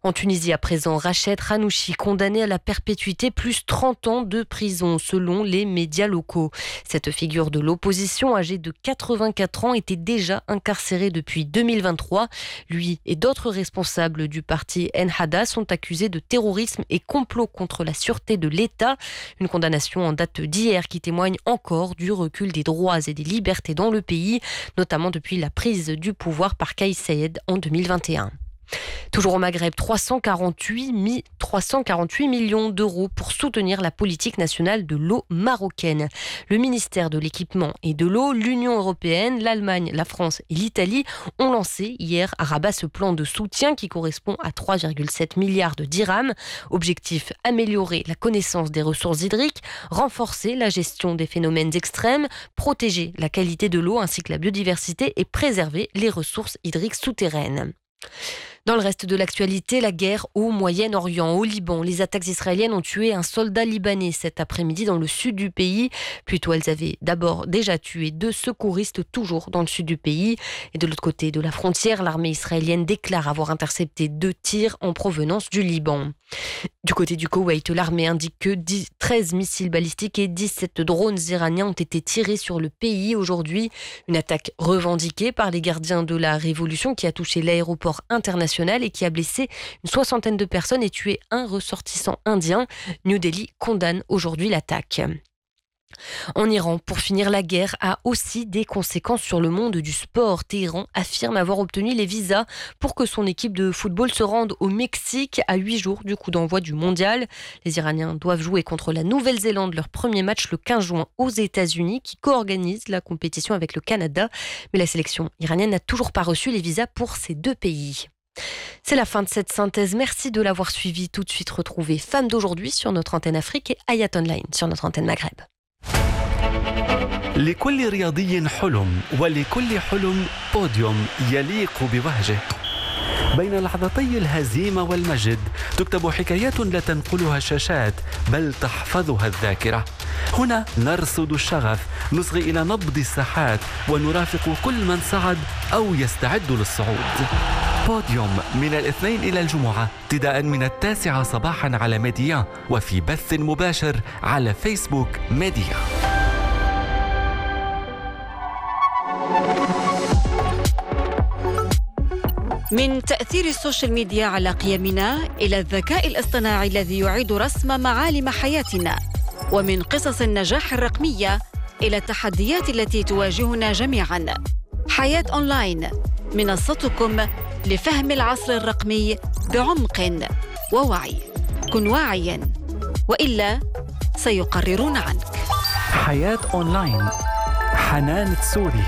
En Tunisie à présent, Rached Ghannouchi condamné à la perpétuité plus 30 ans de prison selon les médias locaux. Cette figure de l'opposition âgée de 84 ans était déjà incarcérée depuis 2023. Lui et d'autres responsables du parti Ennahda sont accusés de terrorisme et complot contre la sûreté de l'État. Une condamnation en date d'hier qui témoigne encore du recul des droits et des libertés dans le pays, notamment depuis la prise du pouvoir par Kais Saied en 2021. Toujours au Maghreb, 348 millions d'euros pour soutenir la politique nationale de l'eau marocaine. Le ministère de l'Équipement et de l'eau, l'Union européenne, l'Allemagne, la France et l'Italie ont lancé hier à Rabat ce plan de soutien qui correspond à 3,7 milliards de dirhams. Objectif, améliorer la connaissance des ressources hydriques, renforcer la gestion des phénomènes extrêmes, protéger la qualité de l'eau ainsi que la biodiversité et préserver les ressources hydriques souterraines. Dans le reste de l'actualité, la guerre au Moyen-Orient, au Liban. Les attaques israéliennes ont tué un soldat libanais cet après-midi dans le sud du pays. Plutôt, elles avaient d'abord déjà tué 2 secouristes toujours dans le sud du pays. Et de l'autre côté de la frontière, l'armée israélienne déclare avoir intercepté 2 tirs en provenance du Liban. Du côté du Koweït, l'armée indique que 13 missiles balistiques et 17 drones iraniens ont été tirés sur le pays aujourd'hui. Une attaque revendiquée par les gardiens de la révolution qui a touché l'aéroport international et qui a blessé une 60aine de personnes et tué un ressortissant indien. New Delhi condamne aujourd'hui l'attaque. En Iran, pour finir, la guerre a aussi des conséquences sur le monde du sport. Téhéran affirme avoir obtenu les visas pour que son équipe de football se rende au Mexique à 8 jours du coup d'envoi du mondial. Les Iraniens doivent jouer contre la Nouvelle-Zélande leur premier match le 15 juin aux États-Unis qui co-organise la compétition avec le Canada. Mais la sélection iranienne n'a toujours pas reçu les visas pour ces 2 pays. C'est la fin de cette synthèse. Merci de l'avoir suivi. Tout de suite, retrouvez Femmes d'aujourd'hui sur notre antenne Afrique et Hayat Online sur notre antenne Maghreb. لكل رياضي حلم ولكل حلم بوديوم يليق بوهجه. بين لحظتي الهزيمة والمجد تكتب حكايات لا تنقلها الشاشات بل تحفظها الذاكرة. هنا نرصد الشغف، نصغي إلى نبض الساحات ونرافق كل من صعد أو يستعد للصعود. بوديوم من الاثنين إلى الجمعة ابتداء من 9 صباحا على ميديا وفي بث مباشر على فيسبوك ميديا. من تأثير السوشيال ميديا على قيمنا إلى الذكاء الاصطناعي الذي يعيد رسم معالم حياتنا، ومن قصص النجاح الرقمية إلى التحديات التي تواجهنا جميعاً. حياة أونلاين، منصتكم لفهم العصر الرقمي بعمق ووعي. كن واعياً وإلا سيقررون عنك. حياة أونلاين، حنان تسوري.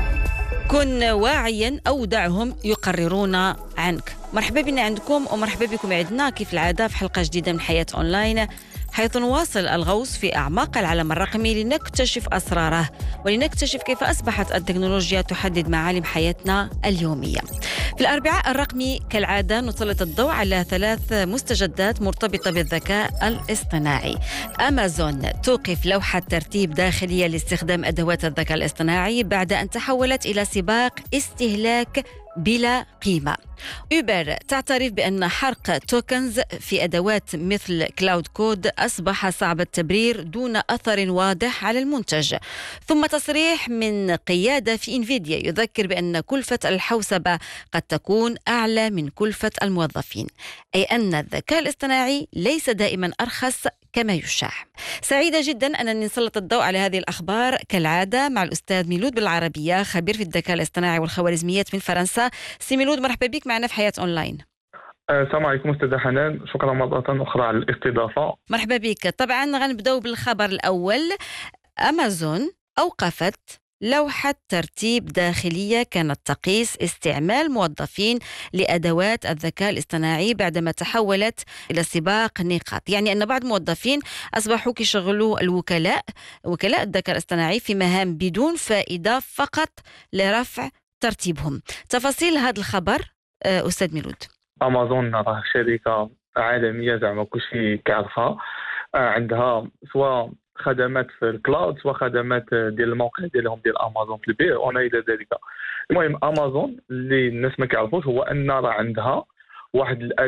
كن واعياً أو دعهم يقررون عنك. مرحبا بنا عندكم ومرحبا بكم عندنا كيف العادة في حلقة جديدة من حياة أونلاين، حيث نواصل الغوص في أعماق العالم الرقمي لنكتشف أسراره ولنكتشف كيف أصبحت التكنولوجيا تحدد معالم حياتنا اليومية. في الأربعاء الرقمي كالعادة نسلط الضوء على 3 مستجدات مرتبطة بالذكاء الاصطناعي. أمازون توقف لوحة ترتيب داخلية لاستخدام أدوات الذكاء الاصطناعي بعد أن تحولت إلى سباق استهلاك بلا قيمة. أوبر تعترف بأن حرق توكنز في أدوات مثل كلاود كود أصبح صعب التبرير دون أثر واضح على المنتج. ثم تصريح من قيادة في إنفيديا يذكر بأن كلفة الحوسبة قد تكون أعلى من كلفة الموظفين، أي أن الذكاء الاصطناعي ليس دائما أرخص كما يشاع. سعيدة جدا أنني نسلط الضوء على هذه الأخبار كالعادة مع الأستاذ ميلود بالعربية، خبير في الذكاء الاصطناعي والخوارزميات من فرنسا. سي ميلود، مرحبا بك معنا في حياة أونلاين. السلام عليكم أستاذة حنان، شكرا مرة أخرى على الاستضافة. مرحبا بك. طبعا غنبداو بالخبر الأول. أمازون أوقفت لوحة ترتيب داخلية كانت تقيس استعمال موظفين لأدوات الذكاء الاصطناعي بعدما تحولت إلى سباق نقاط، يعني أن بعض الموظفين أصبحوا كيشغلوا وكلاء الذكاء الاصطناعي في مهام بدون فائدة فقط لرفع ترتيبهم. تفاصيل هذا الخبر أستاذ ميلود. أمازون راه شركة عالمية زعما كلشي كيعرفها، عندها سواء خدمات في الكلاود سواء خدمات ديال الموقع ديالهم ديال امازون في البيع وما الى ذلك. المهم امازون اللي الناس ما كيعرفوش هو ان راه عندها واحد